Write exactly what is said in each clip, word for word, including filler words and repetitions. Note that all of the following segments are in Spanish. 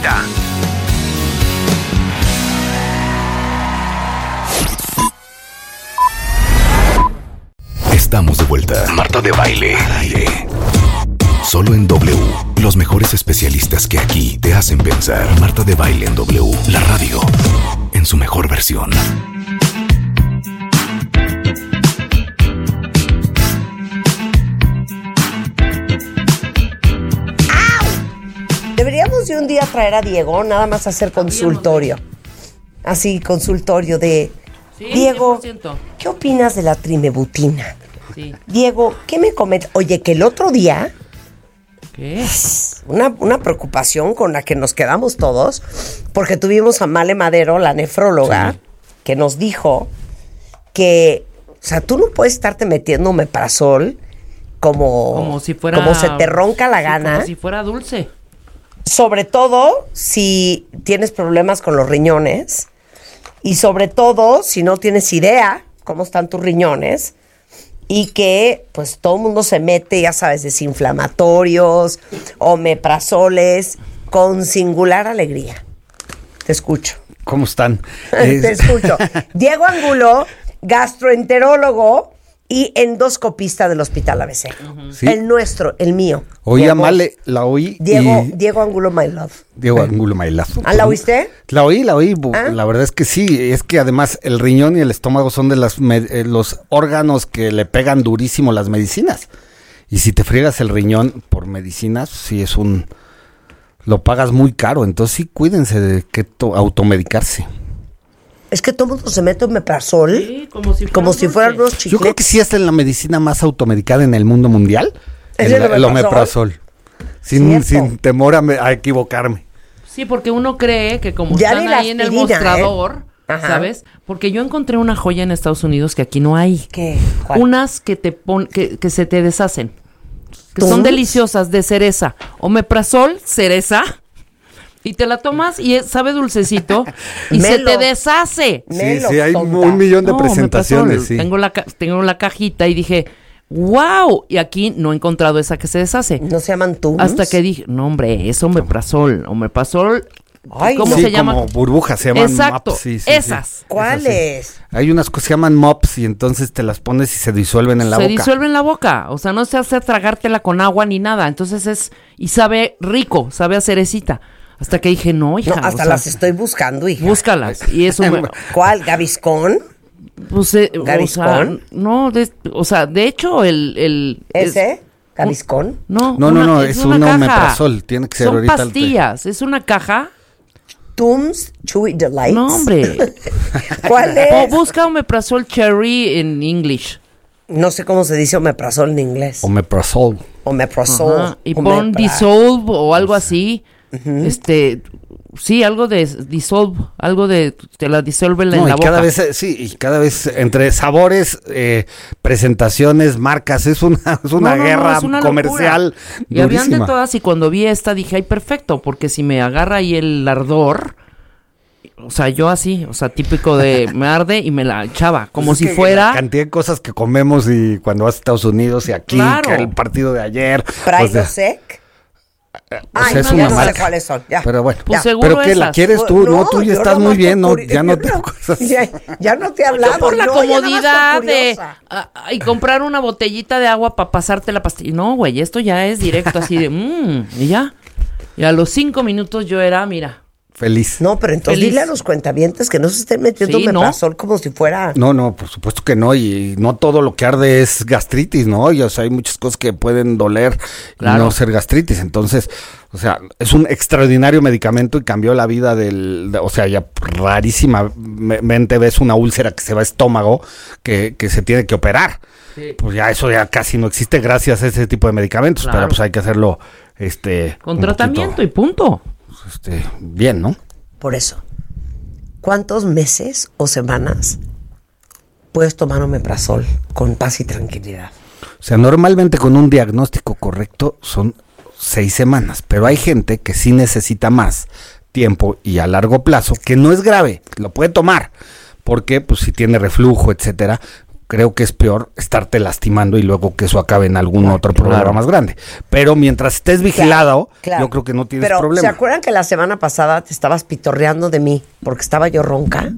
vuelta. Estamos de vuelta. Marta de Baile. Al aire. Solo en W. Los mejores especialistas que aquí te hacen pensar. Marta de Baile en W. La radio. En su mejor versión. Deberíamos de un día traer a Diego, nada más hacer consultorio. Así, consultorio de... Sí, Diego, cien por ciento. ¿qué opinas de la trimebutina? Sí. Diego, ¿qué me comentas? Oye, que el otro día, ¿Qué? una, una preocupación con la que nos quedamos todos, porque tuvimos a Male Madero, la nefróloga, sí, que nos dijo que, o sea, tú no puedes estarte metiendo omeprazol como, Como si fuera... como se te ronca la gana. Como si fuera dulce. Sobre todo si tienes problemas con los riñones y sobre todo si no tienes idea cómo están tus riñones y que pues todo el mundo se mete, ya sabes, desinflamatorios, omeprazoles, con singular alegría. Te escucho. ¿Cómo están? Te escucho. Diego Angulo, gastroenterólogo y endoscopista del Hospital A B C. Uh-huh. Sí. El nuestro, el mío. Oí a Male, la oí. Diego, y... Diego Angulo, my love. Diego Angulo, my love. ¿Ah, la oíste? La oí, la oí. ¿Ah? La verdad es que sí. Es que además el riñón y el estómago son de las eh, los órganos que le pegan durísimo las medicinas. Y si te friegas el riñón por medicinas, sí es un... Lo pagas muy caro. Entonces sí, cuídense de que to- automedicarse. Es que todo el mundo se mete omeprazol, sí, como si, como si fueran unos chicletes. Yo creo que sí es en la medicina más automedicada en el mundo mundial. ¿Es el, el, el omeprazol? Sin, sin temor a, a equivocarme. Sí, porque uno cree que como ya están ahí en el mostrador, ¿eh? ¿sabes? Porque yo encontré una joya en Estados Unidos que aquí no hay. ¿Qué? ¿Cuál? Unas que te pon, que, que se te deshacen. Que ¿Tums? Son deliciosas, de cereza. Omeprazol, cereza. Y te la tomas y es, sabe dulcecito y Melo. se te deshace. Sí, Melo, sí, hay tonta. un millón de No, presentaciones. Sí. Tengo la, ca- tengo la cajita y dije, wow. Y aquí no he encontrado esa que se deshace. ¿No se llaman Tums? Hasta que dije, no hombre, es omeprazol. Omeprazol, Ay, ¿cómo sí, se llama? como burbujas, se llaman Exacto, mops. Sí, sí, esas. sí. ¿Cuáles? Sí. Hay unas cosas que se llaman mops y entonces te las pones y se disuelven en la se boca. disuelve en la boca. O sea, no se hace tragártela con agua ni nada. Entonces es, y sabe rico, sabe a cerecita. Hasta que dije, no, hija. No, hasta o sea, las estoy buscando, hija. Búscalas. Y eso me... ¿Cuál? ¿Gaviscon? Pues, eh, ¿Gaviscon? O sea, no, de, o sea, de hecho, el... el ¿Ese? es, ¿Gaviscon? no, No, no, una- no, es una un caja. omeprazol, tiene que ser Son ahorita el té. pastillas, es una caja. Tums Chewy Delights. No, hombre. ¿Cuál O es? busca omeprazol cherry en English. No sé cómo se dice omeprazol en inglés. Omeprazol. Omeprazol. Ajá, y pon Omepra- dissolve o algo así. Uh-huh. Este, sí, algo de dissolve, algo de te la disuelve en No, la y boca. cada vez, eh, sí, y cada vez entre sabores, eh, presentaciones, marcas, es una, es una No, no, no, guerra es una comercial locura. Y habían durísima. de todas y cuando vi esta dije, ay, perfecto, porque si me agarra ahí el ardor, o sea, yo así, o sea, típico de me arde y me la echaba, como Pues si es que fuera... la cantidad de cosas que comemos y cuando vas a Estados Unidos y aquí, Claro. que el partido de ayer. Prilosec. O Ay, sea, es no, una ya no sé marca. cuáles son. Ya. Pero bueno, Pues Ya. seguro ¿pero qué? ¿La esas. quieres tú? No, tú ya yo estás nomás muy bien, por no, curi- ya no yo tengo cosas. Ya, ya no te he hablado. Yo por la no, ya nada más por comodidad de curiosa. ah, ah, y comprar una botellita de agua para pasarte la pastilla. No, güey, esto ya es directo así de mmm, y ya. Y a los cinco minutos yo era, mira, Feliz. No, pero entonces Feliz. dile a los cuentavientes que no se estén metiendo Sí, omeprazol como si fuera... No, no, por supuesto que no, y no todo lo que arde es gastritis, ¿no? Y, o sea, hay muchas cosas que pueden doler Claro. y no ser gastritis, entonces, o sea, es un extraordinario medicamento y cambió la vida del, de- o sea, ya rarísimamente ves una úlcera que se va a estómago que, que se tiene que operar. Sí. Pues ya eso ya casi no existe gracias a ese tipo de medicamentos, Claro. pero pues hay que hacerlo, este... con un tratamiento poquito, y punto. este, bien, ¿no? Por eso, ¿cuántos meses o semanas puedes tomar omeprazol con paz y tranquilidad? O sea, normalmente con un diagnóstico correcto son seis semanas, pero hay gente que sí necesita más tiempo y a largo plazo, que no es grave, lo puede tomar, porque pues si tiene reflujo, etcétera, creo que es peor estarte lastimando y luego que eso acabe en algún Claro, otro problema claro. más grande. Pero mientras estés vigilado, Claro. yo creo que no tienes Pero, problema. ¿se acuerdan que la semana pasada te estabas pitorreando de mí porque estaba yo ronca?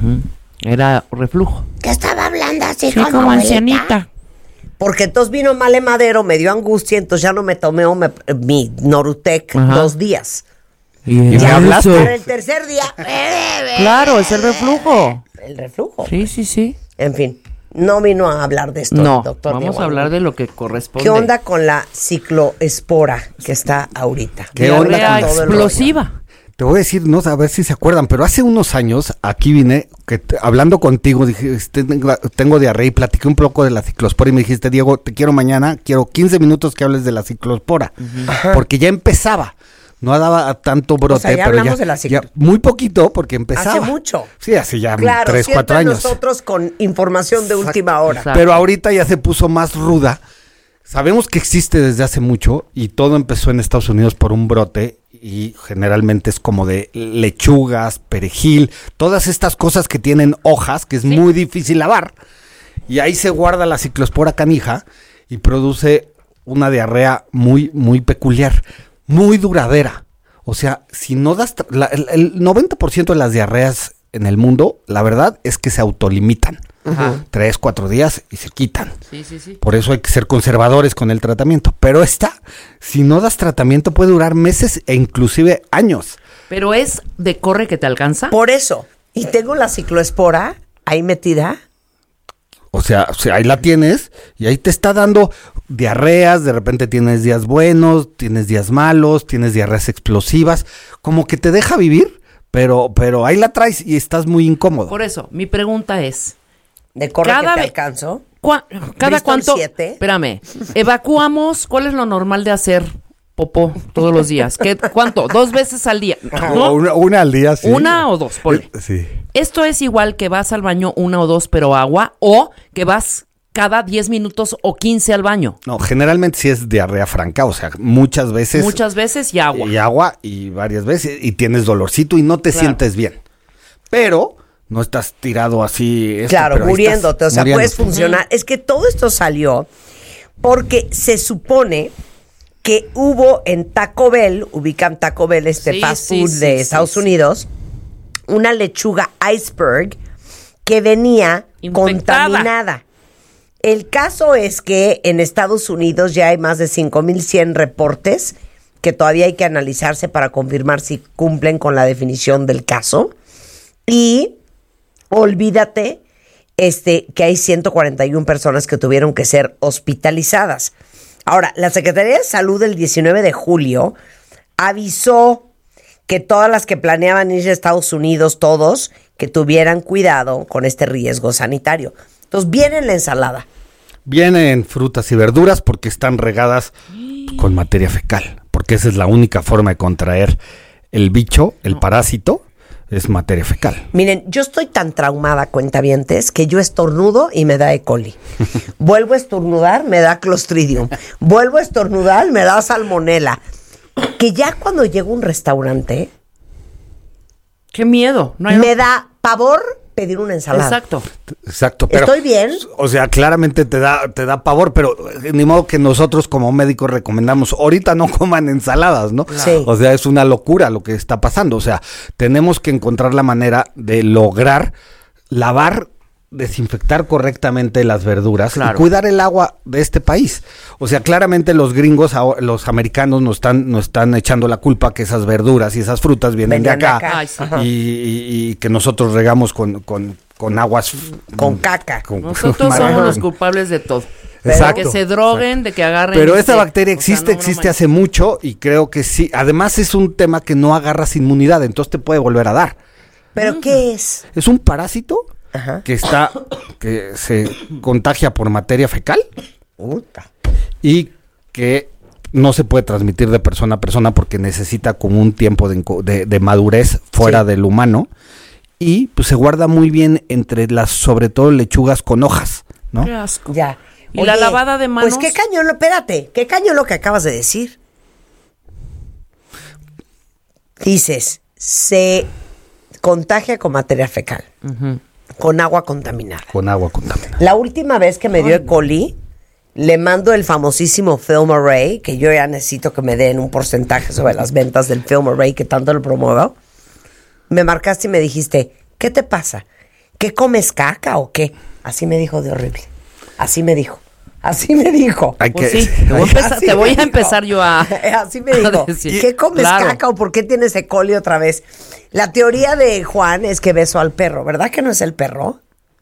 Era reflujo. Que estaba hablando así Sí, como ancianita. Porque entonces vino Male Madero, me dio angustia, entonces ya no me tomé me- mi Norutec Ajá. dos días. ¿Y me Ya hablaste? para el tercer día, Claro, es el reflujo. el reflujo. Sí, sí, sí. En fin, no vino a hablar de esto, No, doctor. vamos Diego. a hablar de lo que corresponde. ¿Qué onda con la cicloespora que está ahorita? ¿Qué onda Diarrea con todo el explosiva. Te voy a decir, no a ver si se acuerdan, pero hace unos años aquí vine, que te- hablando contigo, dije, este, tengo, tengo diarrea y platiqué un poco de la ciclospora y me dijiste, Diego, te quiero mañana, quiero quince minutos que hables de la ciclospora, porque ya empezaba. No daba tanto brote, O sea, ya pero hablamos ya, de la ciclo- ya muy poquito porque empezaba. Hace mucho. Sí, hace ya Claro, tres, cuatro siempre años. nosotros con información de Exacto. última hora. Exacto. Pero ahorita ya se puso más ruda. Sabemos que existe desde hace mucho y todo empezó en Estados Unidos por un brote y generalmente es como de lechugas, perejil, todas estas cosas que tienen hojas que es muy difícil lavar. Y ahí se guarda la ciclospora canija y produce una diarrea muy, muy peculiar, muy duradera. O sea, si no das... tra- la- el, el noventa por ciento de las diarreas en el mundo, la verdad es que se autolimitan. Ajá. Tres, cuatro días y se quitan. Sí, sí, sí. Por eso hay que ser conservadores con el tratamiento. Pero esta, si no das tratamiento, puede durar meses e inclusive años. Pero es de corre que te alcanza. Por eso. Y tengo la cicloespora ahí metida. O sea, o sea, ahí la tienes y ahí te está dando diarreas, de repente tienes días buenos, tienes días malos, tienes diarreas explosivas, como que te deja vivir, pero, pero ahí la traes y estás muy incómodo. Por eso, mi pregunta es, De corre Cada que te ve- alcanzo. ¿cuá- ¿cada Bristol cuánto? siete. Espérame, evacuamos, ¿cuál es lo normal de hacer popó todos los días? ¿Qué, ¿Cuánto? ¿Dos veces al día? ¿No? Una, una al día, sí. ¿Una o dos? Ponle. Eh, Sí. ¿Esto es igual que vas al baño una o dos pero agua o que vas cada diez minutos o quince al baño? No, generalmente sí es diarrea franca, o sea, muchas veces. Muchas veces y agua. Y agua y varias veces y tienes dolorcito y no te Claro. sientes bien. Pero no estás tirado así. esto, Claro, pero ahí muriéndote. O estás sea, puedes muriéndote. funcionar. Es que todo esto salió porque se supone que hubo en Taco Bell, ubican Taco Bell, este Sí, fast sí, food sí, de sí, Estados sí. Unidos, una lechuga iceberg que venía Infectada. contaminada. El caso es que en Estados Unidos ya hay más de cinco mil cien reportes que todavía hay que analizarse para confirmar si cumplen con la definición del caso. Y olvídate este, que hay ciento cuarenta y una personas que tuvieron que ser hospitalizadas. Ahora, la Secretaría de Salud el diecinueve de julio avisó que todas las que planeaban ir a Estados Unidos, todos, que tuvieran cuidado con este riesgo sanitario. Entonces, viene en la ensalada. Vienen frutas y verduras porque están regadas con materia fecal. Porque esa es la única forma de contraer el bicho, el parásito, es materia fecal. Miren, yo estoy tan traumada, cuentavientes, que yo estornudo y me da E. coli. Vuelvo a estornudar, me da Clostridium. Vuelvo a estornudar, me da Salmonella. Que ya cuando llego a un restaurante, ¡Qué miedo! No hay- me da pavor pedir una ensalada. Exacto. Exacto. Pero, ¿Estoy bien? O sea, claramente te da, te da pavor, pero eh, ni modo que nosotros como médicos recomendamos, ahorita no coman ensaladas, ¿no? Sí. O sea, es una locura lo que está pasando. O sea, tenemos que encontrar la manera de lograr lavar, desinfectar correctamente las verduras Claro. y cuidar el agua de este país. O sea, claramente los gringos, ahora- los americanos nos están, nos están echando la culpa que esas verduras y esas frutas vienen Venían de de acá, acá. Ay, sí. y, y- y que nosotros regamos con, con, con aguas Con caca. con- Nosotros Mar- somos los culpables de todo. Exacto. De que se droguen, de que agarren. Pero este, esta bacteria o sea, existe, no, no existe manches. hace mucho y creo que sí. Además es un tema que no agarras inmunidad, entonces te puede volver a dar. ¿Pero qué es? Es un parásito Ajá. que está, que se contagia por materia fecal Puta. y que no se puede transmitir de persona a persona porque necesita como un tiempo de, enco- de- de madurez fuera Sí. del humano y pues se guarda muy bien entre las, sobre todo lechugas con hojas, ¿no? Qué asco. Ya. ¿Y la lavada de manos? Pues qué cañón, lo- espérate, qué cañón lo que acabas de decir. Dices, se contagia con materia fecal. con agua contaminada. Con agua contaminada. La última vez que me dio E. coli, le mando el famosísimo Film Array, que yo ya necesito que me den un porcentaje sobre las ventas del Film Array, que tanto lo promuevo. Me marcaste y me dijiste, ¿qué te pasa? ¿Qué comes, caca o qué? Así me dijo de horrible. Así me dijo. Así me dijo. Hay Pues que, sí, te voy a empezar, Así te me voy a dijo. empezar yo a... Así me dijo. a decir. ¿Qué comes, Claro. caca o por qué tienes E. coli otra vez? La teoría de Juan es que besó al perro. ¿Verdad que no es el perro?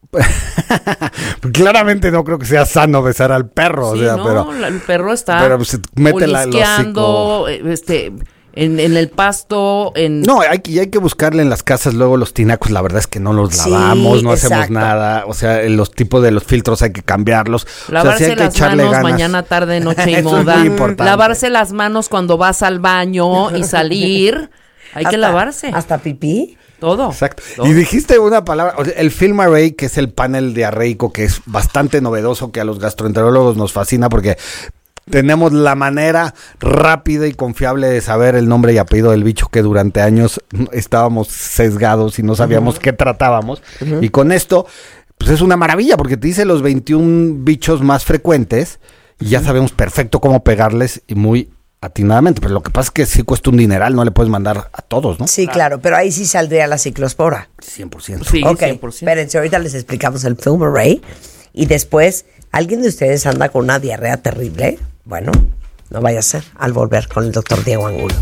Claramente no creo que sea sano besar al perro, Sí, o sea, no, pero la- el perro está pero, pues, mete la- el olisqueando, eh, este, en, en el pasto, en... no, hay que, y hay que buscarle en las casas luego los tinacos, la verdad es que no los Sí, lavamos, no hacemos exacto. nada, o sea, los tipos de los filtros hay que cambiarlos. Lavarse o sea, sí hay que las echarle manos ganas. mañana, tarde, noche y Eso es moda. muy importante. Lavarse las manos cuando vas al baño y salir. Hay que Hasta- lavarse. ¿Hasta pipí? Todo. Exacto. todo. Y dijiste una palabra, o sea, el Film Array, que es el panel diarreico, que es bastante novedoso, que a los gastroenterólogos nos fascina porque tenemos la manera rápida y confiable de saber el nombre y apellido del bicho que durante años estábamos sesgados y no sabíamos qué tratábamos. Y con esto, pues es una maravilla porque te dice los veintiún bichos más frecuentes y ya sabemos perfecto cómo pegarles y muy atinadamente. Pero lo que pasa es que sí cuesta un dineral, no le puedes mandar a todos, ¿no? Sí, claro, pero ahí sí saldría la ciclospora. cien por ciento. Sí, Ok, cien por ciento. espérense, ahorita les explicamos el Film Array y después, ¿alguien de ustedes anda con una diarrea terrible? Bueno, no vaya a ser al volver con el doctor Diego Angulo.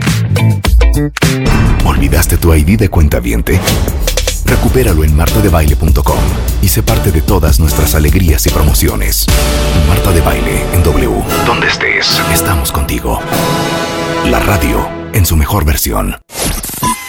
¿Olvidaste tu I D de cuentaviente? Recupéralo en marta de baile punto com y sé parte de todas nuestras alegrías y promociones. Marta de Baile en W. Donde estés, estamos contigo. La radio en su mejor versión.